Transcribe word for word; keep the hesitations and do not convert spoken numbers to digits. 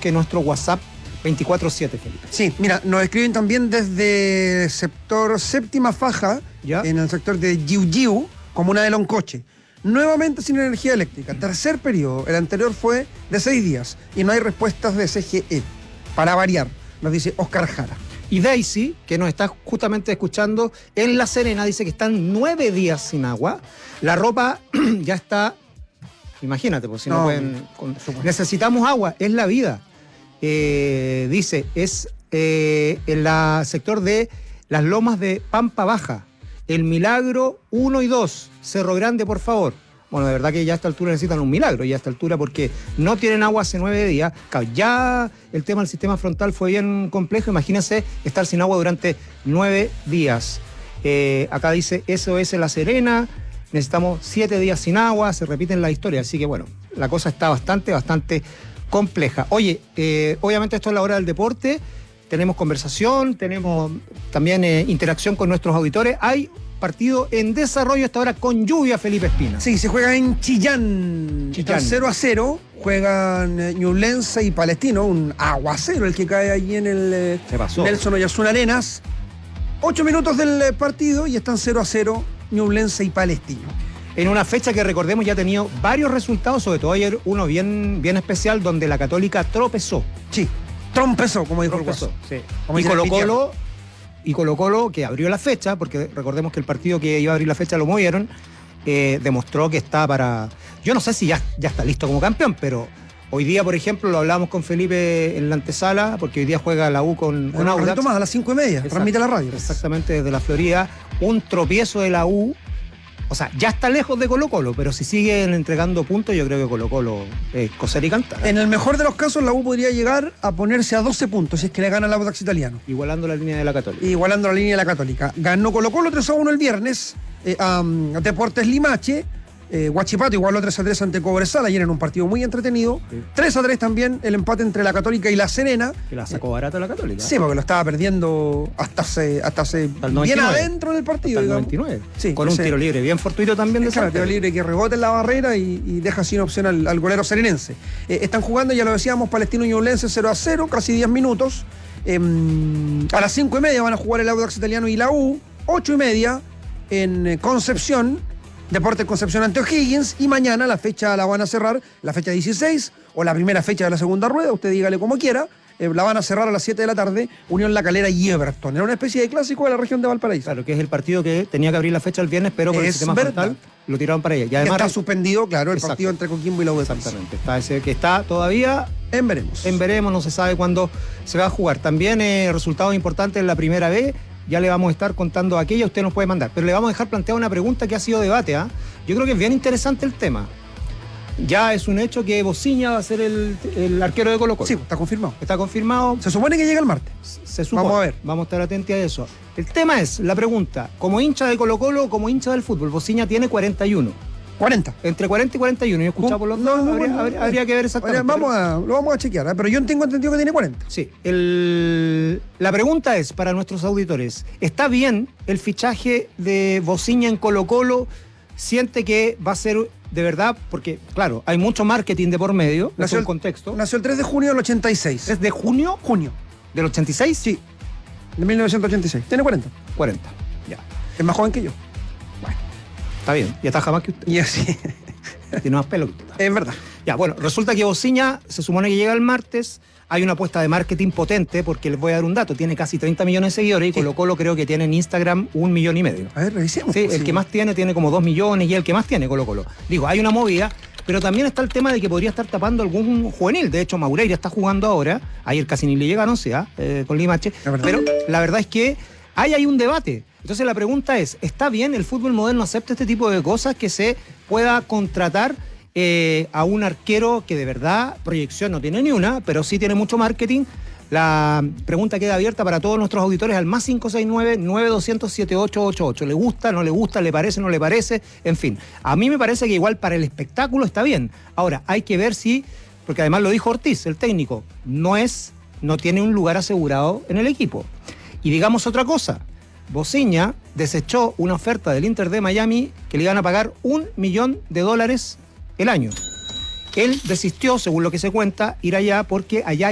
que nuestro WhatsApp veinticuatro siete, Felipe. Sí, mira, nos escriben también desde el sector Séptima Faja, ¿ya? En el sector de Yiu Yiu, comuna de Loncoche. Nuevamente sin energía eléctrica. Tercer periodo, el anterior fue de seis días y no hay respuestas de C G E. Para variar, nos dice Oscar Jara. Y Daisy, que nos está justamente escuchando en La Serena, dice que están nueve días sin agua. La ropa ya está... Imagínate, pues si no, no pueden... Con, necesitamos agua, es la vida. Eh, dice, es eh, en el sector de las lomas de Pampa Baja, El Milagro uno y dos, Cerro Grande, por favor. Bueno, de verdad que ya a esta altura necesitan un milagro, ya a esta altura, porque no tienen agua hace nueve días. Ya el tema del sistema frontal fue bien complejo, imagínense estar sin agua durante nueve días. Eh, acá dice S O S La Serena, necesitamos siete días sin agua, se repiten la historia, así que bueno, la cosa está bastante, bastante compleja. Oye, eh, obviamente esto es la hora del deporte, tenemos conversación, tenemos también eh, interacción con nuestros auditores. Hay partido en desarrollo hasta ahora con lluvia, Felipe Espina. Sí, se juega en Chillán. Chillán. Está cero a cero, juegan eh, Ñublense y Palestino, un aguacero el que cae allí en el eh, Nelson Oyasuna Arenas. Ocho minutos del eh, partido y están cero a cero Ñublense y Palestino. En una fecha que recordemos ya ha tenido varios resultados, sobre todo ayer uno bien, bien especial, donde la Católica tropezó. Sí, trompezó, como dijo trompezó, el sí. Como y Colo Colo, y Colo Colo, que abrió la fecha, porque recordemos que el partido que iba a abrir la fecha lo movieron, eh, demostró que está para... Yo no sé si ya, ya está listo como campeón, pero hoy día, por ejemplo, lo hablábamos con Felipe en la antesala, porque hoy día juega la U con, con Audax. Más, a las cinco y media, exacto, transmite la radio. Exactamente, desde la Florida. Un tropiezo de la U. O sea, ya está lejos de Colo Colo, pero si siguen entregando puntos, yo creo que Colo Colo es coser y cantar. En el mejor de los casos, la U podría llegar a ponerse a doce puntos si es que le gana al Audax italiano. Igualando la línea de la Católica. Igualando la línea de la Católica. Ganó Colo Colo tres a uno el viernes, eh, um, Deportes Limache. Eh, Huachipato igualó tres a tres ante Cobresal ayer en un partido muy entretenido. Sí. tres a tres también el empate entre la Católica y la Serena. Que la sacó barata la Católica. Sí, porque lo estaba perdiendo hasta hace, hasta hace bien adentro del partido. Hasta el noventa y nueve. Sí, con un tiro libre bien fortuito también de claro, tiro libre que rebota en la barrera y, y deja sin opción al, al golero serenense. Eh, están jugando, ya lo decíamos, Palestino y Ñublense cero a cero, casi diez minutos. Eh, a las cinco y media van a jugar el Audax italiano y la U. ocho y media en Concepción. Deportes Concepción ante O'Higgins, y mañana la fecha la van a cerrar, la fecha dieciséis, o la primera fecha de la segunda rueda, usted dígale como quiera, eh, la van a cerrar a las siete de la tarde, Unión La Calera y Everton. Era una especie de clásico de la región de Valparaíso. Claro, que es el partido que tenía que abrir la fecha el viernes, pero por es el sistema frontal lo tiraron para ella. Y además está suspendido, claro, el exacto, partido entre Coquimbo y la U D. Exactamente, está ese que está todavía en veremos. En veremos, no se sabe cuándo se va a jugar. También eh, resultados importantes en la primera B. Ya le vamos a estar contando aquella, usted nos puede mandar. Pero le vamos a dejar planteada una pregunta que ha sido debate. ¿eh? Yo creo que es bien interesante el tema. Ya es un hecho que Bociña va a ser el, el arquero de Colo Colo. Sí, está confirmado. Está confirmado. Se supone que llega el martes. Se supone. Vamos a ver. Vamos a estar atentos a eso. El tema es, la pregunta, como hincha de Colo Colo o como hincha del fútbol, Bociña tiene cuarenta y uno. cuarenta. Entre cuarenta y cuarenta y uno. Yo he escuchado por los dos. No, habría, no, habría, habría que ver exactamente. Vamos a, lo vamos a chequear, ¿eh? Pero yo tengo entendido que tiene cuarenta. Sí. El, la pregunta es, para nuestros auditores, ¿está bien el fichaje de Bociña en Colo Colo? ¿Siente que va a ser de verdad? Porque, claro, hay mucho marketing de por medio. Nació el contexto. Nació el tres de junio del ochenta y seis. ¿tres de junio? Junio. ¿Del ochenta y seis? Sí. De mil novecientos ochenta y seis. Tiene cuarenta. cuarenta. Ya. Es más joven que yo. Bueno. Está bien. Y está jamás que usted. Y así. Tiene más pelo que usted. Es verdad. Ya, bueno, resulta que Bociña se supone que llega el martes. Hay una apuesta de marketing potente, porque les voy a dar un dato. Tiene casi treinta millones de seguidores y sí. Colo Colo creo que tiene en Instagram un millón y medio. A ver, revisemos. Sí, el que más tiene tiene como dos millones y el que más tiene Colo Colo. Digo, hay una movida, pero también está el tema de que podría estar tapando algún juvenil. De hecho, Maureira está jugando ahora. Ayer casi ni le llegaron, sí, ¿eh? con Limache. Pero la verdad es que ahí hay un debate. Entonces la pregunta es, ¿está bien el fútbol moderno acepta este tipo de cosas, que se pueda contratar eh, a un arquero que de verdad proyección no tiene ni una, pero sí tiene mucho marketing? La pregunta queda abierta para todos nuestros auditores al más cinco seis nueve, nueve dos cero cero, siete ocho ocho ocho. ¿Le gusta, no le gusta, le parece, no le parece? En fin, a mí me parece que igual para el espectáculo está bien. Ahora, hay que ver si, porque además lo dijo Ortiz, el técnico, no es, no tiene un lugar asegurado en el equipo. Y digamos otra cosa, Bociña desechó una oferta del Inter de Miami que le iban a pagar un millón de dólares el año. Él desistió, según lo que se cuenta, ir allá porque allá